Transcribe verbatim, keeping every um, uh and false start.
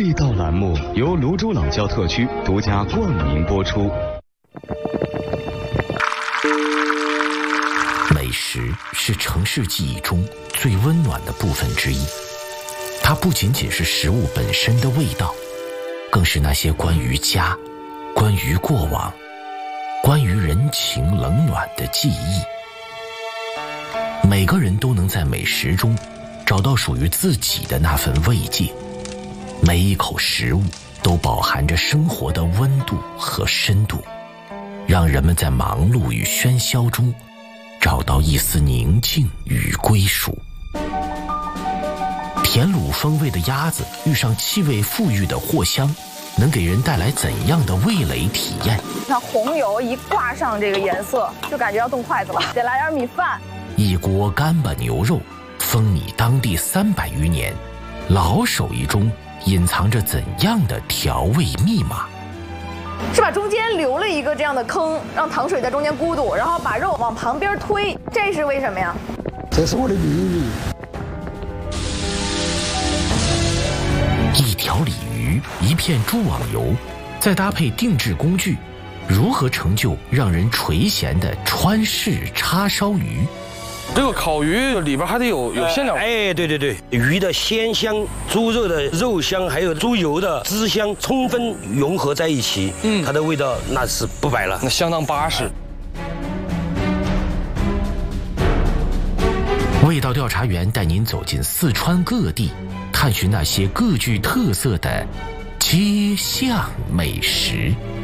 味道栏目由泸州老窖特区独家冠名播出。 美食是城市记忆中最温暖的部分之一，它不仅仅是食物本身的味道，更是那些关于家、关于过往、关于人情冷暖的记忆。每个人都能在美食中找到属于自己的那份慰藉，每一口食物都饱含着生活的温度和深度，让人们在忙碌与喧嚣中找到一丝宁静与归属。田卤风味的鸭子遇上气味馥郁的藿香，能给人带来怎样的味蕾体验？ 那红油一挂上这个颜色，就感觉要动筷子了。得来点米饭。 一锅干巴牛肉，风靡当地三百余年，老手艺中隐藏着怎样的调味密码？ 是把中间留了一个这样的坑，让糖水在中间咕嘟，然后把肉往旁边推，这是为什么呀？ 这是我的秘密。 一条鲤鱼，一片猪网油，再搭配定制工具，如何成就让人垂涎的川式叉烧鱼？ 这个烤鱼里边还得有有馅料。 哎，对对对，鱼的鲜香、猪肉的肉香，还有猪油的汁香，充分融合在一起，嗯，它的味道那是不摆了， 那相当巴适。 味道调查员带您走进四川各地，探寻那些各具特色的街巷美食。